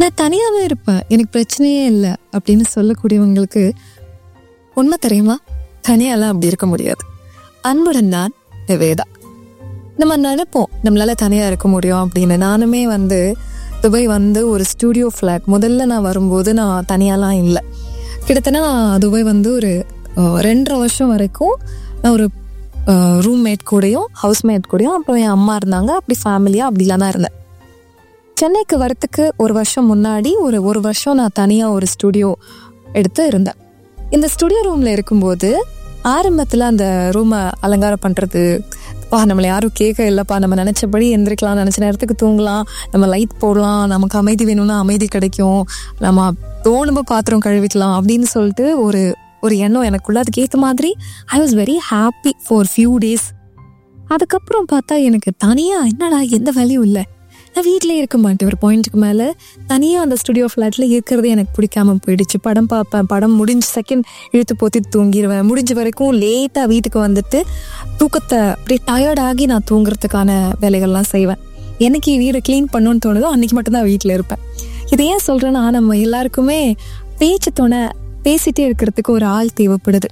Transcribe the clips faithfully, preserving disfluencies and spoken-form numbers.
நான் தனியாகவே இருப்பேன், எனக்கு பிரச்சனையே இல்லை அப்படின்னு சொல்லக்கூடியவங்களுக்கு உண்மை தெரியுமா, தனியாலாம் அப்படி இருக்க முடியாது. அன்புடன் நான் நிவேதா. நம்ம நினைப்போம் நம்மளால தனியாக இருக்க முடியும் அப்படின்னு. நானுமே வந்து துபாய் வந்து ஒரு ஸ்டூடியோ ஃப்ளாட், முதல்ல நான் வரும்போது நான் தனியாலாம் இல்லை. கிட்டத்தட்ட நான் துபாய் வந்து ஒரு ரெண்டரை வருஷம் வரைக்கும் நான் ஒரு ரூம்மேட் கூடயும் ஹவுஸ்மேட் கூடயும் அப்புறம் என் அம்மா இருந்தாங்க, அப்படி ஃபேமிலியாக அப்படிலாம் தான் இருந்தேன். சென்னைக்கு வரத்துக்கு ஒரு வருஷம் முன்னாடி ஒரு ஒரு வருஷம் நான் தனியாக ஒரு ஸ்டுடியோ எடுத்து இருந்தேன். இந்த ஸ்டுடியோ ரூமில் இருக்கும்போது ஆரம்பத்தில் அந்த ரூமை அலங்காரம் பண்ணுறது, பா நம்மளை யாரும் கேட்க இல்லைப்பா, நம்ம நினச்சபடி எந்திரிக்கலாம், நினச்ச நேரத்துக்கு தூங்கலாம், நம்ம லைட் போடலாம், நமக்கு அமைதி வேணும்னா அமைதி கிடைக்கும், நம்ம தோணும்ப பாத்திரம் கழுவிக்கலாம் அப்படின்னு சொல்லிட்டு ஒரு ஒரு எண்ணம் எனக்குள்ள. அதுக்கு ஏற்ற மாதிரி I was very happy for few days. அதுக்கப்புறம் பார்த்தா எனக்கு தனியாக என்னடா எந்த வேலையும் இல்லை, நான் வீட்டிலே இருக்க மாட்டேன். ஒரு பாயிண்ட்டுக்கு மேலே தனியாக அந்த ஸ்டுடியோ ஃப்ளாட்டில் இருக்கிறது எனக்கு பிடிக்காம போயிடுச்சு. படம் பார்ப்பேன், படம் முடிஞ்ச செகண்ட் இழுத்து போத்தி தூங்கிடுவேன். முடிஞ்ச வரைக்கும் லேட்டாக வீட்டுக்கு வந்துட்டு தூக்கத்தை அப்படியே டயர்டாகி நான் தூங்குறதுக்கான வேலைகள்லாம் செய்வேன். எனக்கு வீடை க்ளீன் பண்ணணும்னு தோணுதோ அன்றைக்கி மட்டும்தான் வீட்டில் இருப்பேன். இதை ஏன் சொல்கிறேன்னா, நம்ம எல்லாருக்குமே பேச்சு தோணை பேசிகிட்டே இருக்கிறதுக்கு ஒரு ஆள் தேவைப்படுது.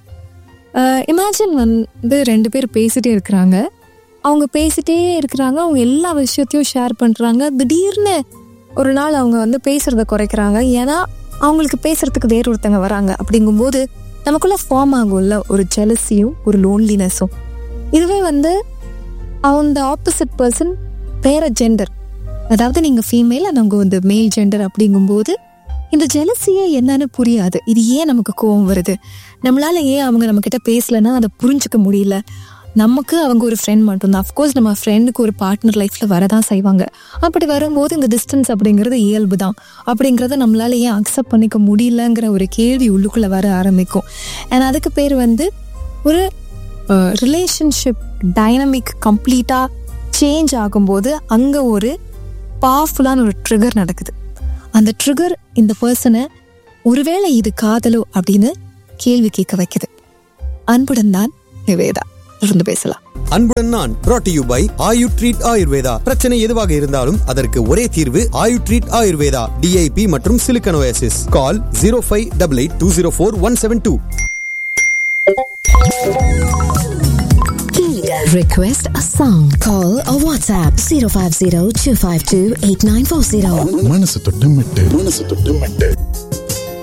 இமேஜின் வந்து ரெண்டு பேர் பேசிகிட்டே இருக்கிறாங்க, அவங்க பேசிகிட்டே இருக்கிறாங்க, அவங்க எல்லா விஷயத்தையும் ஷேர் பண்ணுறாங்க. திடீர்னு ஒரு நாள் அவங்க வந்து பேசுகிறத குறைக்கிறாங்க, ஏன்னா அவங்களுக்கு பேசுகிறதுக்கு வேற ஒருத்தங்க வராங்க. அப்படிங்கும்போது நமக்குள்ளே ஃபார்ம் ஆகும்ல ஒரு ஜெலசியும் ஒரு லோன்லினஸும். இதுவே வந்து அந்த ஆப்போசிட் பர்சன் வேற ஜெண்டர், அதாவது நீங்கள் ஃபீமேல் நாங்கள் வந்து மேல் ஜெண்டர், அப்படிங்கும்போது இந்த ஜெலசியே என்னன்னு புரியாது. இது ஏன் நமக்கு கோவம் வருது, நம்மளால ஏன் அவங்க நம்மக்கிட்ட பேசலைன்னா அதை புரிஞ்சுக்க முடியல. நமக்கு அவங்க ஒரு ஃப்ரெண்ட் மட்டும்தான். அஃப்கோர்ஸ் நம்ம ஃப்ரெண்டுக்கு ஒரு பார்ட்னர் லைஃப்பில் வரதான் செய்வாங்க. அப்படி வரும்போது இந்த டிஸ்டன்ஸ் அப்படிங்கிறது இயல்பு தான். அப்படிங்கிறத நம்மளால ஏன் அக்செப்ட் பண்ணிக்க முடியலங்கிற ஒரு கேள்வி உள்ளுக்குள்ளே வர ஆரம்பிக்கும். அண்ட் அதுக்கு பேர் வந்து ஒரு ரிலேஷன்ஷிப் டைனமிக் கம்ப்ளீட்டாக சேஞ்ச் ஆகும்போது அங்கே ஒரு பவர்ஃபுல்லான ஒரு ட்ரிகர் நடக்குது. அந்த ட்ரிகர் இந்த பர்சனை ஒருவேளை இது காதலோ அப்படின்னு கேள்வி கேட்க வைக்குது. அன்புடன் நான் நிவேதா. இருந்து பேசலாம். அன்புடன் நான் brought to you by Ayu treat Ayurveda. பிரச்சனை எதுவாக இருந்தாலும் அதற்கு ஒரே தீர்வு ஆயு ட்ரீட் ஆயுர்வேதா. டிஐபி மற்றும் Silicon Oasis. Call zero five eight eight two zero four one seven two. Request a song. Call or WhatsApp zero five zero two five two eight nine four zero. மனசு தொட்டு மெட்டு மனசு தொட்டு மெட்டு